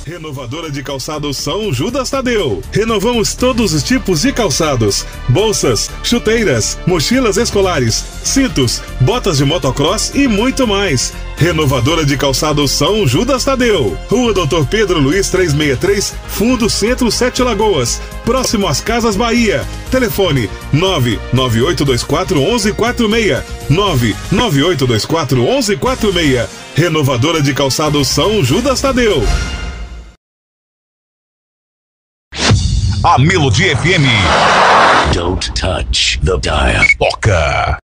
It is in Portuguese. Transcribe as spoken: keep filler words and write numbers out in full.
Renovadora de calçados São Judas Tadeu. Renovamos todos os tipos de calçados: bolsas, chuteiras, mochilas escolares, cintos, botas de motocross e muito mais. Renovadora de calçados São Judas Tadeu. Rua Doutor Pedro Luiz trezentos e sessenta e três, Fundo Centro, Sete Lagoas, próximo às Casas Bahia. Telefone nove nove oito dois quatro um um quatro seis, nove nove oito dois quatro um um quatro seis. Renovadora de calçados São Judas Tadeu. A Melodia F M. Don't touch the dial. Toca.